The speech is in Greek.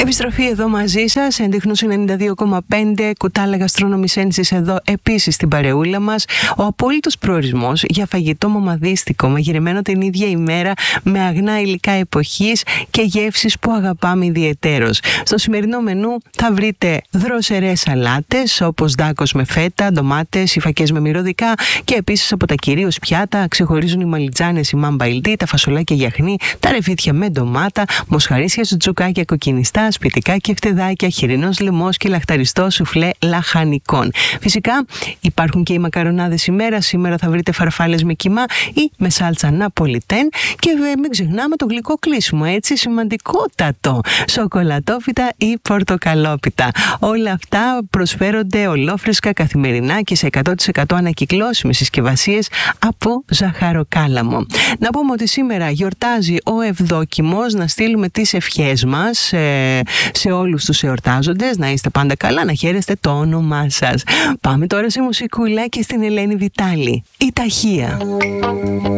Επιστροφή εδώ μαζί σας, Έντιχνος 92,5, κουτάλα γαστρονομισένσης εδώ επίσης στην παρεούλα μας. Ο απόλυτος προορισμός για φαγητό μαμαδίστικο, μαγειρεμένο την ίδια ημέρα με αγνά υλικά εποχής και γεύσεις που αγαπάμε ιδιαιτέρως. Στο σημερινό μενού θα βρείτε δροσερές σαλάτες όπως ντάκος με φέτα, ντομάτες, υφακές με μυρωδικά και επίσης από τα κυρίως πιάτα ξεχωρίζουν οι μαλιτζάνες, η μάμπαϊλτή, τα φασολάκια γιαχνί, τα ρεβίθια με ντομάτα, μοσχαρίσια σουτζουκάκια κοκκινιστά, σπιτικά και φτεδάκια, χοιρινός λαιμός και λαχταριστό σουφλέ λαχανικών. Φυσικά υπάρχουν και οι μακαρονάδες ημέρα. Σήμερα θα βρείτε φαρφάλες με κιμά ή με σάλτσα ναπολιτέν και μην ξεχνάμε το γλυκό κλείσιμο, έτσι σημαντικότατο, σοκολατόφυτα ή πορτοκαλόπιτα. Όλα αυτά προσφέρονται ολόφρεσκα καθημερινά και σε 100% ανακυκλώσιμες συσκευασίες από ζαχαροκάλαμο. Να πούμε ότι σήμερα γιορτάζει ο Ευδόκιμος, να στείλουμε τις ευχές μας σε όλους τους εορτάζοντες, να είστε πάντα καλά, να χαίρεστε το όνομά σας. Πάμε τώρα σε μουσικούλα και στην Ελένη Βιτάλη, η Ταχεία.